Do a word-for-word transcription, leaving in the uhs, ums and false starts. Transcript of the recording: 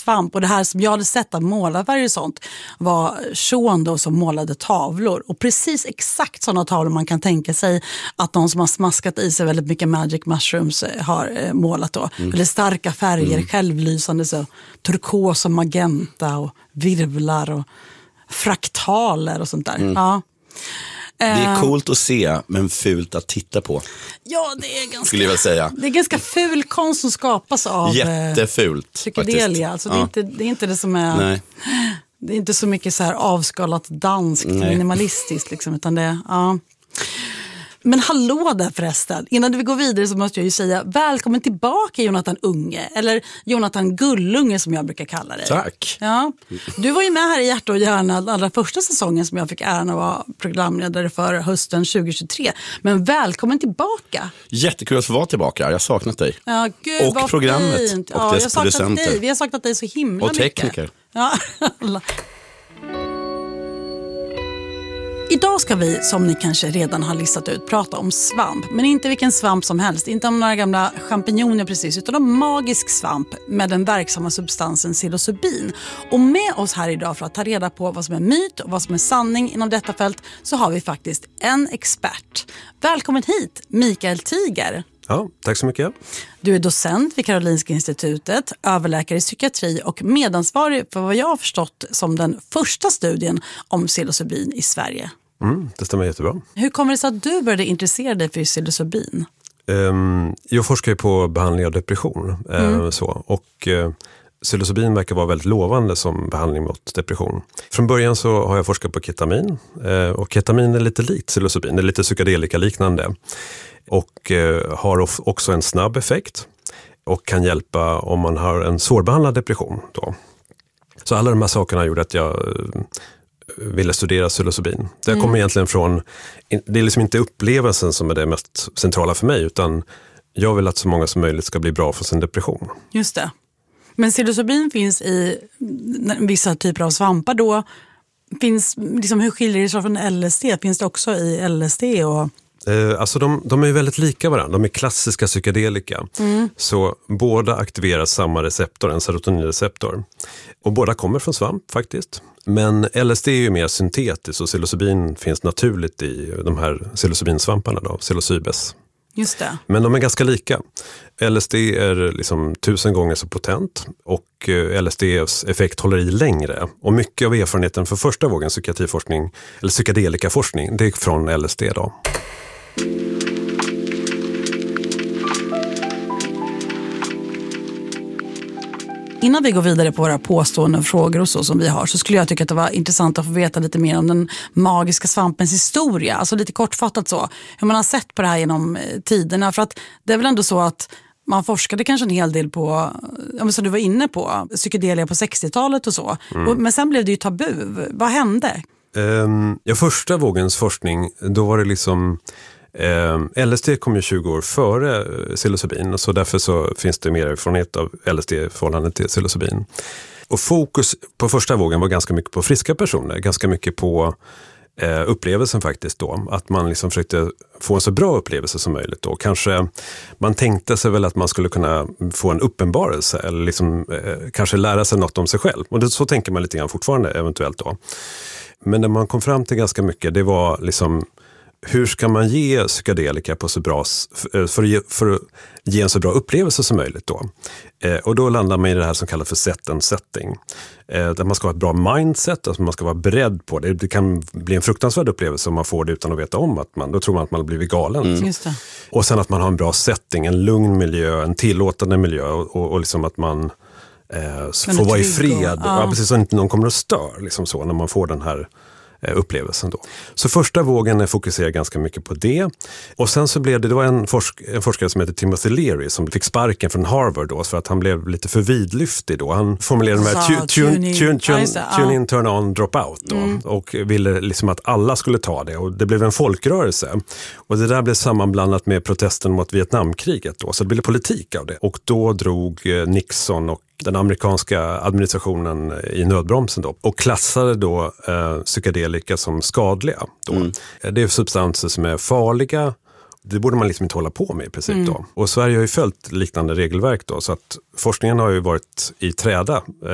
svamp. Och det här som jag hade sett av målarfärger och sånt var Sean då som målade tavlor. Och precis exakt sådana tavlor man kan tänka sig att de som har smaskat i sig väldigt mycket magic mushrooms har målat då. Mm. Eller starka färger, mm. självlysande så turkos och magenta och virvlar och fraktaler och sånt där. Mm. Ja. Det är coolt att se, men fult att titta på. Ja, det är ganska, skulle jag säga. Det är ganska ful konst som skapas av jättefult, psykedelia. Alltså, ja. det, är inte, det är inte det som är... Nej. Det är inte så mycket så här avskalat danskt, Nej. minimalistiskt liksom, utan det... Ja. Men hallå där förresten, innan vi går vidare så måste jag ju säga välkommen tillbaka Jonathan Unge, eller Jonathan Gullunge som jag brukar kalla dig. Tack. Ja. Du var ju med här i Hjärta och hjärna allra första säsongen som jag fick äran att vara programledare för hösten tjugohundratjugotre. Men välkommen tillbaka. Jättekul att få vara tillbaka, jag har saknat dig. Ja, gud, och vad programmet fint. och Ja, dess jag saknat producenter. dig. Vi har saknat dig så himla och mycket. Och tekniker. Ja. Idag ska vi, som ni kanske redan har listat ut, prata om svamp. Men inte vilken svamp som helst, inte om några gamla champinjoner precis, utan om magisk svamp med den verksamma substansen psilocybin. Och med oss här idag för att ta reda på vad som är myt och vad som är sanning inom detta fält så har vi faktiskt en expert. Välkommen hit, Mikael Tiger. Ja, tack så mycket. Du är docent vid Karolinska institutet, överläkare i psykiatri och medansvarig för vad jag har förstått som den första studien om psilocybin i Sverige. Mm, det stämmer jättebra. Hur kommer det sig att du började intressera dig för psilocybin? Um, jag forskar ju på behandling av depression. Mm. Uh, så, och uh, psilocybin verkar vara väldigt lovande som behandling mot depression. Från början så har jag forskat på ketamin. Uh, och ketamin är lite likt psilocybin, det är lite psykedelika-liknande. Och eh, har också en snabb effekt och kan hjälpa om man har en svårbehandlad depression då. Så alla de här sakerna gjorde att jag eh, ville studera psilocybin. Det mm. kommer egentligen från, det är liksom inte upplevelsen som är det mest centrala för mig, utan jag vill att så många som möjligt ska bli bra för sin depression. Just det. Men psilocybin finns i vissa typer av svampar då. Finns, liksom, hur skiljer det sig från L S D? Finns det också i L S D och... Alltså de, de är ju väldigt lika varandra. De är klassiska psykedelika. Mm. Så båda aktiverar samma receptor, en serotoninreceptor. Och båda kommer från svamp faktiskt. Men L S D är ju mer syntetiskt och psilocybin finns naturligt i de här psilocybinsvamparna då, psilocybes. Just det. Men de är ganska lika. L S D är liksom tusen gånger så potent och L S D:s effekt håller i längre. Och mycket av erfarenheten för första vågen psykiatriforskning eller psykedelikaforskning, det är från L S D då. Innan vi går vidare på våra påståenden, frågor och så som vi har, så skulle jag tycka att det var intressant att få veta lite mer om den magiska svampens historia. Alltså lite kortfattat så, hur man har sett på det här genom tiderna. För att det är väl ändå så att man forskade kanske en hel del på, som du var inne på, psykedelia på sextiotalet och så. Mm. Men sen blev det ju tabu. Vad hände? Um, ja, första vågens forskning, då var det liksom... Um, L S D kom ju tjugo år före psilocybin, och så därför så finns det mer erfarenhet av L S D i förhållande till psilocybin. Och fokus på första vågen var ganska mycket på friska personer, ganska mycket på eh, upplevelsen faktiskt då. Att man liksom försökte få en så bra upplevelse som möjligt då. Kanske man tänkte sig väl att man skulle kunna få en uppenbarelse eller liksom, eh, kanske lära sig något om sig själv. Och det, så tänker man lite grann fortfarande eventuellt då. Men när man kom fram till ganska mycket, det var liksom... Hur ska man ge psykedelika på så bra, för att ge, för att ge en så bra upplevelse som möjligt då? Eh, och då landar man i det här som kallas för set and setting. Eh, där man ska ha ett bra mindset, alltså man ska vara beredd på det. Det kan bli en fruktansvärd upplevelse om man får det utan att veta om att man, då tror man att man har blivit galen. Mm. Just det. Och sen att man har en bra setting, en lugn miljö, en tillåtande miljö och, och, och liksom att man eh, får vara i fred. Och, ja. Ja, precis, så att inte någon kommer att störa liksom så när man får den här upplevelsen då. Så första vågen fokuserar ganska mycket på det. Och sen så blev det, det var en, forsk, en forskare som heter Timothy Leary som fick sparken från Harvard då för att han blev lite för vidlyftig då. Han formulerade de här tune, tune, tune, tune, tune in, turn on, drop out då. Mm. Och ville liksom att alla skulle ta det. Och det blev en folkrörelse. Och det där blev sammanblandat med protesten mot Vietnamkriget då. Så det blev politik av det. Och då drog Nixon och den amerikanska administrationen i nödbromsen då, och klassade då eh, psykedelika som skadliga. Då. Mm. Det är substanser som är farliga. Det borde man liksom inte hålla på med i princip. Mm. Då. Och Sverige har ju följt liknande regelverk då, så att forskningen har ju varit i träda